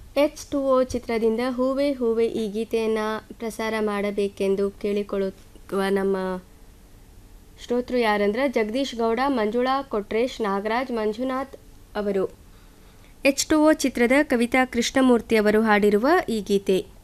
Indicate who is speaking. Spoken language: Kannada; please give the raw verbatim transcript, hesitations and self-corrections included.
Speaker 1: ಎಚ್ ಟು ಒ ಚಿತ್ರದಿಂದ ಹೂವೆ ಹೂವೆ ಈ ಗೀತೆಯನ್ನು ಪ್ರಸಾರ ಮಾಡಬೇಕೆಂದು ಕೇಳಿಕೊಳ್ಳುವ ನಮ್ಮ ಶ್ರೋತೃ ಯಾರಂದ್ರೆ ಜಗದೀಶ್ ಗೌಡ, ಮಂಜುಳಾ ಕೊಟ್ರೇಶ್, ನಾಗರಾಜ್, ಮಂಜುನಾಥ್ ಅವರು. ಎಚ್ ಟು ಒ ಚಿತ್ರದ ಕವಿತಾ ಕೃಷ್ಣಮೂರ್ತಿ ಅವರು ಹಾಡಿರುವ ಈ ಗೀತೆ.